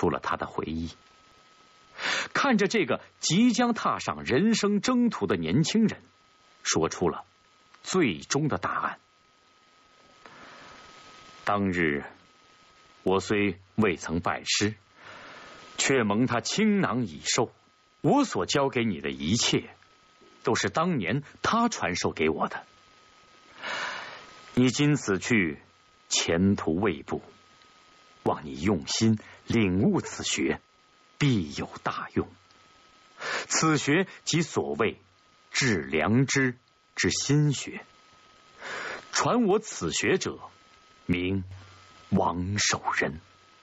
出了他的回忆。看着这个即将踏上人生征途的年轻人，说出了最终的答案。当日我虽未曾拜师，却蒙他倾囊以授。我所教给你的一切，都是当年他传授给我的。你今此去，前途未卜，望你用心领悟此学，必有大用。此学即所谓致良知之心学，传我此学者，名王守仁。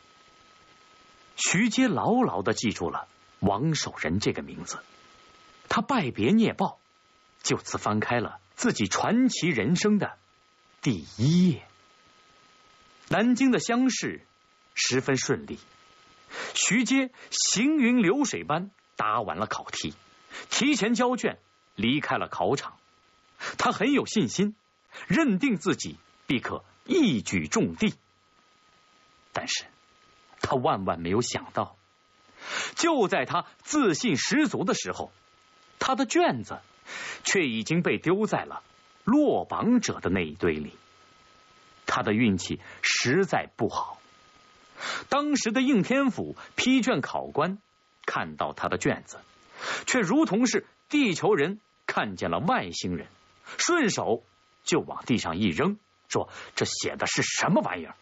徐阶牢牢地记住了王守仁这个名字，他拜别聂豹，就此翻开了自己传奇人生的第一页。南京的乡试十分顺利，徐阶行云流水般答完了考题，提前交卷离开了考场。他很有信心，认定自己必可一举中第。但是他万万没有想到，就在他自信十足的时候，他的卷子却已经被丢在了落榜者的那一堆里。他的运气实在不好。当时的应天府批卷考官看到他的卷子，却如同是地球人看见了外星人，顺手就往地上一扔，说这写的是什么玩意儿。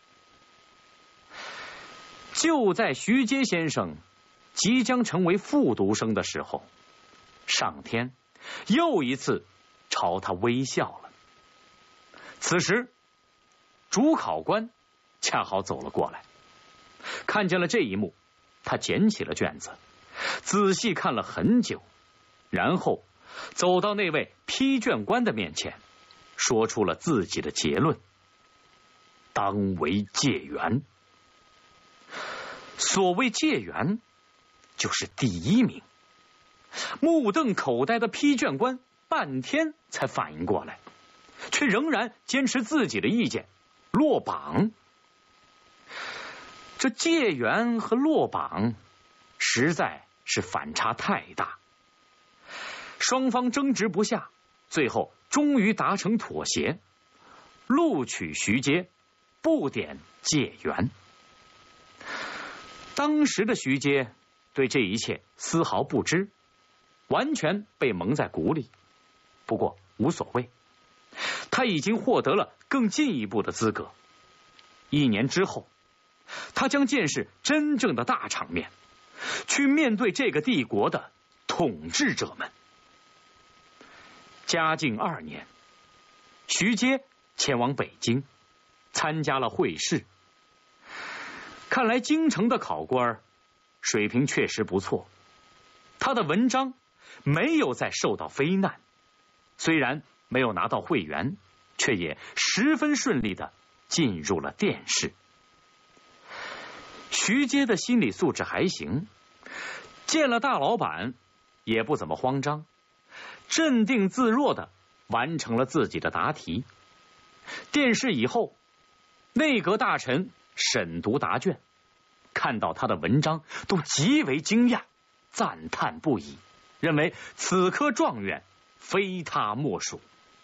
就在徐阶先生即将成为复读生的时候，上天又一次朝他微笑了。此时主考官恰好走了过来，看见了这一幕，他捡起了卷子，仔细看了很久，然后走到那位批卷官的面前，说出了自己的结论：当为解元。所谓解元，就是第一名。目瞪口呆的批卷官半天才反应过来，却仍然坚持自己的意见，落榜。这解元和落榜实在是反差太大，双方争执不下，最后终于达成妥协，录取徐阶，不点解元。当时的徐阶对这一切丝毫不知，完全被蒙在鼓里。不过无所谓，他已经获得了更进一步的资格。1年之后，他将见识真正的大场面，去面对这个帝国的统治者们。嘉靖2年，徐阶前往北京，参加了会试。看来京城的考官水平确实不错，他的文章没有再受到非难，虽然没有拿到会员，却也十分顺利的进入了殿试。徐阶的心理素质还行，见了大老板也不怎么慌张，镇定自若的完成了自己的答题。殿试以后，内阁大臣审读答卷，看到他的文章都极为惊讶，赞叹不已，认为此科状元非他莫属。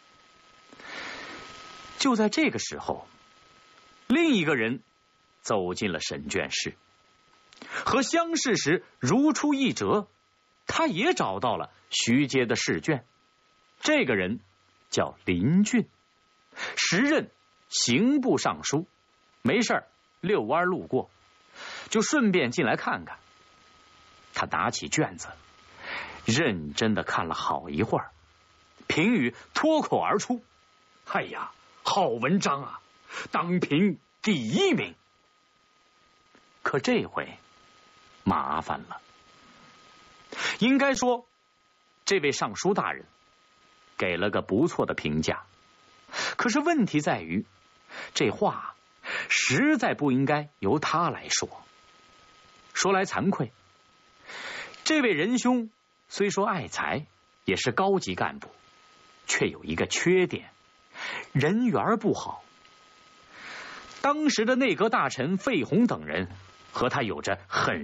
就在这个时候，另一个人走进了审卷室，和相试时如出一辙，他也找到了徐阶的试卷。这个人叫林俊，时任刑部尚书，没事遛弯路过，就顺便进来看看。他拿起卷子，认真的看了好一会儿，评语脱口而出：哎呀，好文章啊，当评第1名。可这回麻烦了，应该说这位尚书大人给了个不错的评价，可是问题在于，这话实在不应该由他来说。说来惭愧，这位仁兄虽说爱才，也是高级干部，却有一个缺点，人缘不好。当时的内阁大臣费宏等人和他有着很